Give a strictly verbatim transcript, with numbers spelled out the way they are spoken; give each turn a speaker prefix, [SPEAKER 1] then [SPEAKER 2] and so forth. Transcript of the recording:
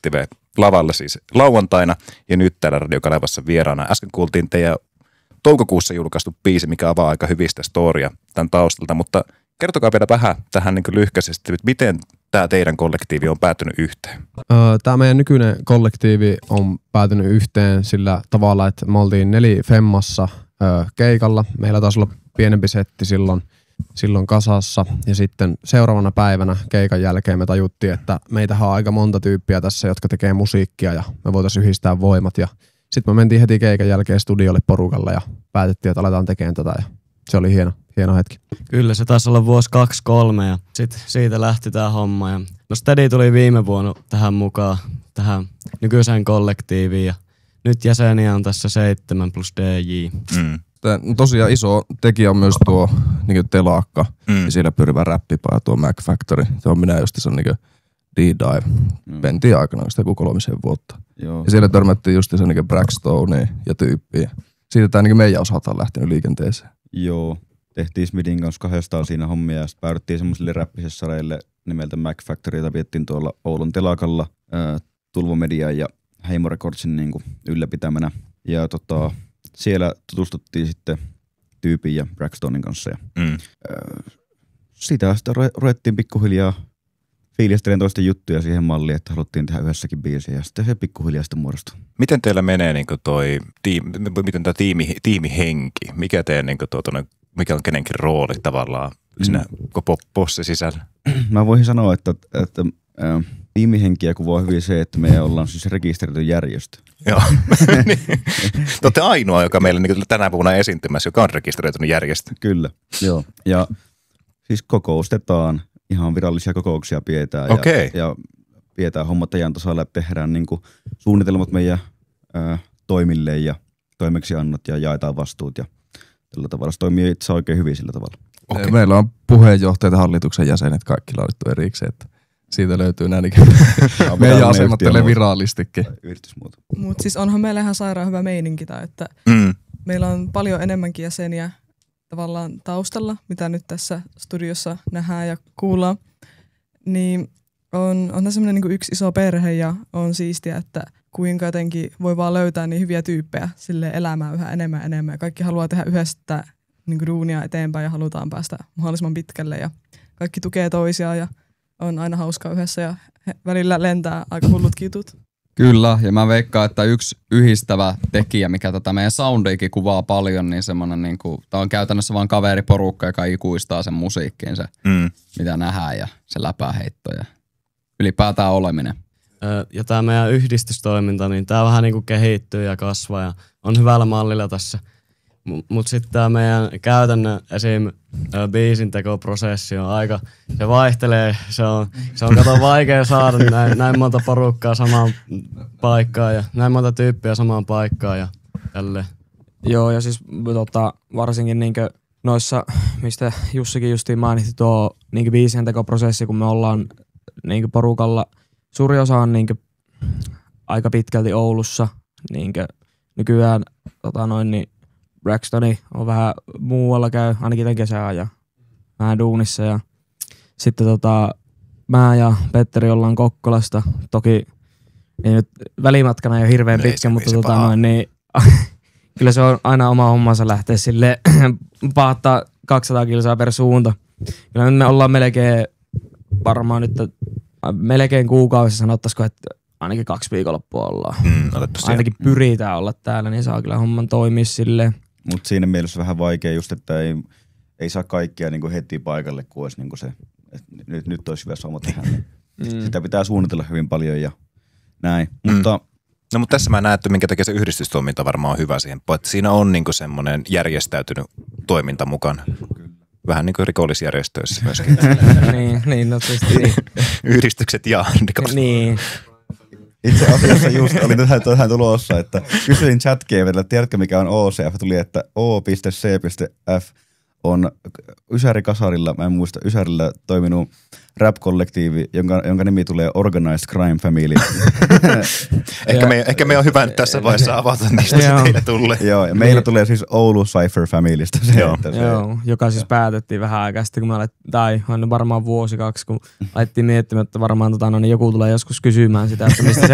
[SPEAKER 1] Collective lavalla siis lauantaina ja nyt täällä radiokanavassa vieraana. Äsken kuultiin teidän toukokuussa julkaistu biisi, mikä avaa aika hyvistä storia tämän taustalta, mutta kertokaa vielä vähän tähän niin lyhkäisesti, että miten tämä teidän kollektiivi on päätynyt yhteen?
[SPEAKER 2] Tämä meidän nykyinen kollektiivi on päätynyt yhteen sillä tavalla, että me oltiin neli Femmassa keikalla. Meillä taisi olla pienempi setti silloin, silloin kasassa ja sitten seuraavana päivänä keikan jälkeen me tajuttiin, että meitähän on aika monta tyyppiä tässä, jotka tekee musiikkia ja me voitaisiin yhdistää voimat ja sitten me mentiin heti keikan jälkeen studiolle porukalla ja päätettiin, että aletaan tekemään tätä ja se oli hieno, hieno hetki.
[SPEAKER 3] Kyllä, se taisi olla vuosi kaksi kolme ja sitten siitä lähti tää homma. Ja no Steady tuli viime vuonna tähän mukaan, tähän nykyiseen kollektiiviin ja nyt jäseniä on tässä seitsemän plus D J. Mm.
[SPEAKER 4] No tosiaan iso tekijä on myös tuo niin telakka mm. ja siellä pyörivä räppipää tuo Mac Factory. Se on minä just se on niin D-Dive. Mm. Pentiin aikana sitä kuin kolmisen vuotta. Joo. Ja siellä törmättiin just se niin Brackstonea ja tyyppiä. Siitä tää niin meidän osalta on lähtenyt liikenteeseen.
[SPEAKER 5] Joo. Tehtiin Smidin kanssa kahdestaan siinä hommia ja sitten päädyttiin semmoisille räppisessareille nimeltä Mac Factory, jota viettiin tuolla Oulun telakalla ää, Tulvo Media ja Heimo Recordsin niin kuin ylläpitämänä. Ja tota, siellä tutustuttiin sitten tyypin ja Braxtonin kanssa. Ja, mm. ää, sitä sitten ruvettiin pikkuhiljaa fiilistelen toista juttuja siihen malliin, että haluttiin tehdä yhdessäkin biisiä ja sitten se pikkuhiljaa sitten muodostui.
[SPEAKER 1] Miten teillä menee niin toi tiimi, miten tämä tiimi, tiimihenki? Mikä teidän niin tuo, mikä on kenenkin rooli tavallaan siinä mm. koko possi sisällä?
[SPEAKER 5] Mä voisin sanoa, että, että, että äh, tiimihenkiä kuvaa hyvin se, että me ollaan siis rekisteröity järjestö.
[SPEAKER 1] Joo. Te olette ainoa, joka meillä niin tänä vuonna esiintymässä, joka on rekisteröitynyt järjestö.
[SPEAKER 5] Kyllä, joo. Ja siis kokoustetaan, ihan virallisia kokouksia pidetään
[SPEAKER 1] okay.
[SPEAKER 5] ja, ja pidetään hommat ajan tasalla ja tehdään niin kuin suunnitelmat meidän äh, toimille ja toimeksiannot ja jaetaan vastuut ja tällä tavalla se toimii itse oikein hyvin sillä tavalla.
[SPEAKER 4] Okay. Meillä on puheenjohtajat ja hallituksen jäsenet kaikki laadittu erikseen, että siitä löytyy näin meidän asemat tälle virallistikin.
[SPEAKER 6] Mutta siis onhan meillä ihan sairaan hyvä meininki, että mm. meillä on paljon enemmänkin jäseniä tavallaan taustalla, mitä nyt tässä studiossa nähdään ja kuullaan. Niin on, on semmoinen niin yksi iso perhe ja on siistiä, että kuinka jotenkin voi vaan löytää niin hyviä tyyppejä sille elämään yhä enemmän ja enemmän. Ja kaikki haluaa tehdä yhdessä niin duunia eteenpäin ja halutaan päästä mahdollisimman pitkälle ja kaikki tukee toisiaan ja on aina hauskaa yhdessä ja välillä lentää aika hullutkin jutut.
[SPEAKER 7] Kyllä, ja mä veikkaan, että yksi yhdistävä tekijä, mikä tätä meidän soundiikin kuvaa paljon, niin semmonen niinku, tää on käytännössä vaan kaveriporukka, joka ikuistaa sen musiikkiin se, mm. mitä nähdään ja se läpäheitto ja ylipäätään oleminen.
[SPEAKER 3] Ja tää meidän yhdistystoiminta, niin tää vähän niinku kehittyy ja kasvaa ja on hyvällä mallilla tässä. M- mut sitten tää meidän käytännön esim. Biisintekoprosessi on aika, se vaihtelee, se on, se on kato vaikea saada näin, näin monta porukkaa samaan paikkaan ja näin monta tyyppiä samaan paikkaan ja tälleen.
[SPEAKER 8] Joo ja siis tota, varsinkin niinkö noissa, mistä Jussikin justiin mainitsi tuo niinkö biisintekoprosessi, kun me ollaan niinkö porukalla, suuri osa on niinkö aika pitkälti Oulussa, niinkö nykyään tota noin niin Braxtoni on vähän muualla käy, ainakin tämän kesän ja vähän duunissa ja sitten tota mä ja Petteri ollaan Kokkolasta, toki ei nyt välimatkana ei ole hirveän no pitkä, mutta tota noin niin kyllä se on aina oma hommansa lähteä silleen paattaa kaksisataa kilsaa per suunta. Kyllä me ollaan melkein varmaan nyt melkein kuukaudessa sanottaisiko, että ainakin kaksi viikonloppua ollaan. Mm, ainakin pyritään olla täällä, niin saa kyllä homman toimia silleen.
[SPEAKER 5] Mutta siinä mielessä vähän vaikea just, että ei, ei saa kaikkia niinku heti paikalle, kun olisi niinku se, että nyt, nyt olisi hyvä soma tehdä. Niin mm. Sitä pitää suunnitella hyvin paljon ja näin. Mm. Mutta
[SPEAKER 1] no mutta tässä mä näen, että minkä takia se yhdistystoiminta varmaan on hyvä siihen, että siinä on niinku semmoinen järjestäytynyt toiminta mukana. Vähän niin kuin rikollisjärjestöissä myöskin.
[SPEAKER 8] niin, niin, no tietysti niin.
[SPEAKER 1] Yhdistykset ja rikollis.
[SPEAKER 8] Niin.
[SPEAKER 5] Itse asiassa just oli tähän tulossa, että kysyin ChatGPT:lle, että tiedätkö mikä on O C F, tuli, että O piste C piste F on Ysäri Kasarilla, mä en muista, Ysärillä toiminut rap-kollektiivi, jonka, jonka nimi tulee Organized Crime Family.
[SPEAKER 1] ehkä, me, ehkä me on hyvä nyt tässä vaiheessa avata, mistä se teille tulee.
[SPEAKER 5] Joo, ja meillä tulee siis Oulu Cypher Familystä. Se,
[SPEAKER 8] Joo,
[SPEAKER 5] se,
[SPEAKER 8] Joo joka siis päätettiin vähän aikaa sitten, kun me alettiin, tai on varmaan vuosi kaksi, kun alettiin miettimään, että varmaan tota, no, niin joku tulee joskus kysymään sitä, että mistä se